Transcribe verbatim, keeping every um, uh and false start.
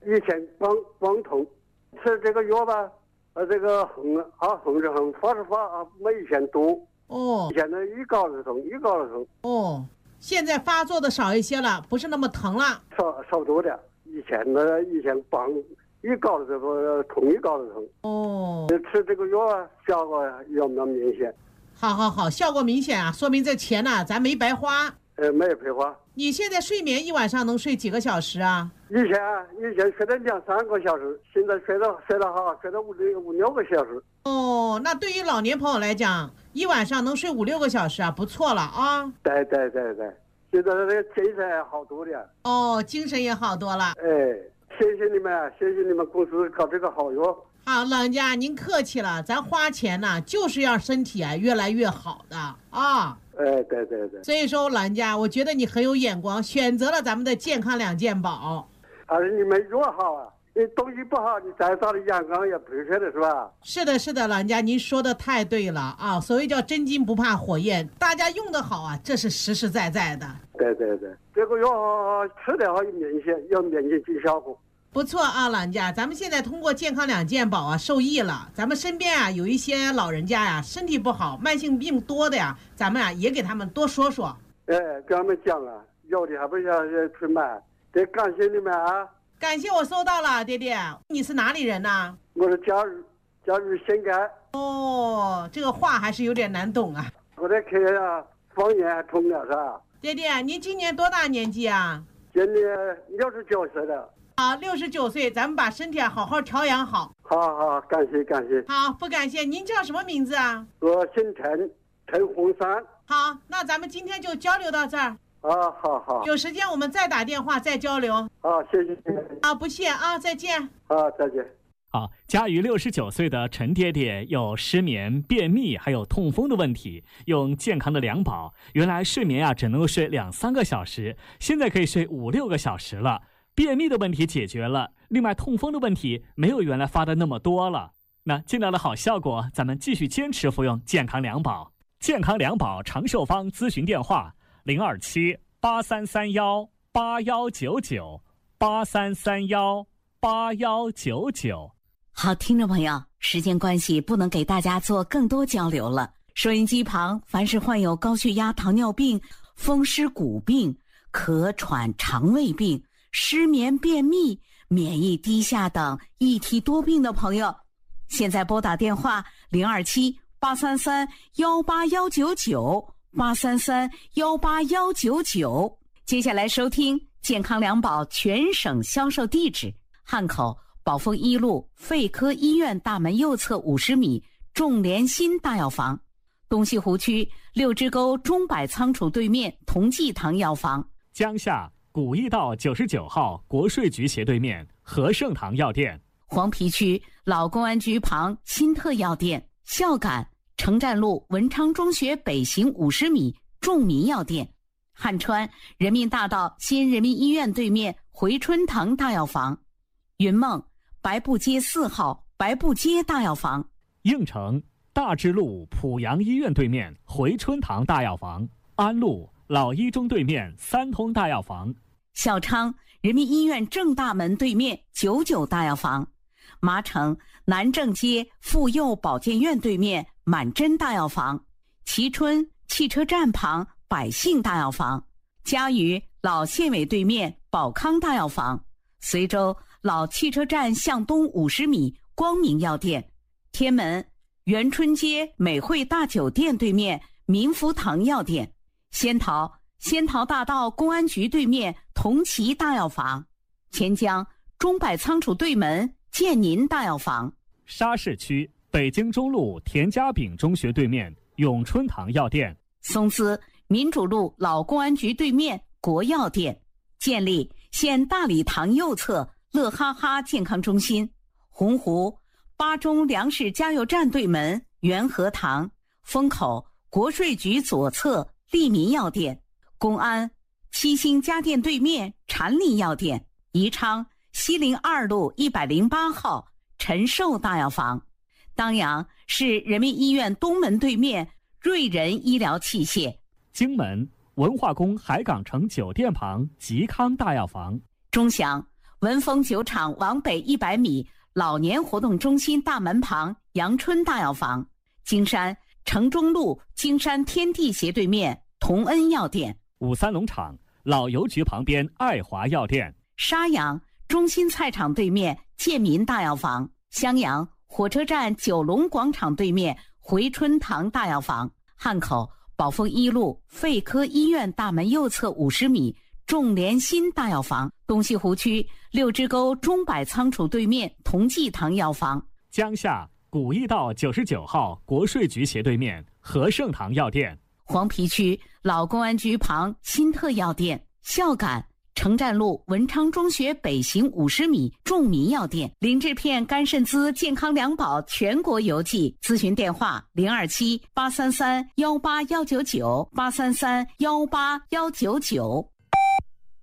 以前光光痛，吃这个药吧，呃，这个横啊横着横，发是发啊，没以前多。 哦， 以前呢一高的痛，一高的痛。 哦，现在发作的少一些了，不是那么疼了。 少少多点，以前呢，以前帮一高的时候痛一高的痛。 哦， 吃这个药啊，效果有没有明显？ 好好好，效果明显啊，说明这钱呢、咱没白花。 呃，没有白花。 你现在睡眠一晚上能睡几个小时啊？ 以前啊，以前睡了两三个小时，现在睡了睡了哈，睡了五六五六个小时。 哦，那对于老年朋友来讲，一晚上能睡五六个小时啊，不错了啊。 对对对对，现在这个精神好多了。 哦，精神也好多了。 哎，谢谢你们，谢谢你们公司搞这个好药。 好，老人家您客气了，咱花钱呢就是要身体啊越来越好的啊。 哎，对对对。 所以说老人家，我觉得你很有眼光，选择了咱们的健康两件宝。 而且你们药好啊，你东西不好，你再大的眼光也赔钱的是吧？ 是的，是的，老人家您说的太对了啊！所谓叫真金不怕火焰，大家用的好啊，这是实实在在的。 对对对，这个药吃的好有明显，有明显进效果。 不错啊，老人家，咱们现在通过健康两件宝啊受益了。咱们身边啊有一些老人家呀身体不好，慢性病多的呀，咱们啊也给他们多说说。 哎，跟他们讲啊，有的还不想去买，得感谢你们啊！ 感谢我收到了，爹爹。你是哪里人呢？ 我是嘉峪，嘉峪县改。 哦，这个话还是有点难懂啊。 我在开啊，方言还通了是吧？ 爹爹，您今年多大年纪啊？ 今年六十九岁了。 好，六十九岁，咱们把身体啊好好调养好。 好好，感谢感谢。 好，不感谢。您叫什么名字啊？ 我姓陈，陈洪山。 好，那咱们今天就交流到这儿。 啊，好好。 有时间我们再打电话再交流。 好，谢谢。 啊，不谢啊，再见。 好，再见。 好，嘉峪六十九岁的陈爹爹有失眠、便秘，还有痛风的问题，用健康的两宝，原来睡眠啊只能够睡两三个小时，现在可以睡五六个小时了。便秘的问题解决了，另外痛风的问题没有原来发的那么多了。那见到了好效果，咱们继续坚持服用健康两宝。健康两宝长寿方咨询电话：零二七八三三幺八幺九九八三三幺八幺九九。 好，听众朋友，时间关系不能给大家做更多交流了。收音机旁，凡是患有高血压、糖尿病、风湿骨病、咳喘、肠胃病、失眠、便秘、免疫低下等一体多病的朋友，现在拨打电话零二七八三三幺八幺九九八三三幺八幺九九。接下来收听健康两宝全省销售地址：汉口宝丰一路肺科医院大门右侧五十米众联心大药房，东西湖区六支沟中百仓储对面同济堂药房， 江夏古驿道九十九号国税局斜对面和盛堂药店， 黄陂区老公安局旁新特药店，孝感城站路文昌中学北行五十米众民药店，汉川人民大道新人民医院对面回春堂大药房，云梦白布街四号白布街大药房， 应城大智路濮阳医院对面回春堂大药房，安路老一中对面三通大药房， 小昌人民医院正大门对面九九大药房，麻城南正街妇幼保健院对面满珍大药房，蕲春汽车站旁百姓大药房，嘉峪老县委对面宝康大药房，随州老汽车站向东五十米光明药店，天门元春街美汇大酒店对面民福堂药店，仙桃仙桃大道公安局对面同齐大药房，钱江中百仓储对门建宁大药房， 沙市区北京中路田家炳中学对面永春堂药店， 松滋民主路老公安局对面国药店，建立县大礼堂右侧乐哈哈健康中心，洪湖八中粮食加油站对门元和堂，风口国税局左侧利民药店，公安七星家电对面禅林药店，宜昌西陵二路一百零八号陈寿大药房，当阳市人民医院东门对面瑞仁医疗器械， 荆门文化宫海港城酒店旁吉康大药房， 钟祥文峰酒厂往北一百米老年活动中心大门旁阳春大药房，金山城中路金山天地斜对面同恩药店， 五三农场老邮局旁边爱华药店， 沙阳中心菜场对面建民大药房，襄阳火车站九龙广场对面回春堂大药房，汉口宝丰一路肺科医院大门右侧五十米众联新大药房，东西湖区六支沟中百仓储对面同济堂药房， 江夏古驿道九十九号国税局斜对面和盛堂药店， 黄陂区老公安局旁新特药店，孝感城站路文昌中学北行五十米众民药店，林志片肝肾滋健康两宝全国邮寄，咨询电话零二七八三三幺八幺九九八三三幺八幺九九。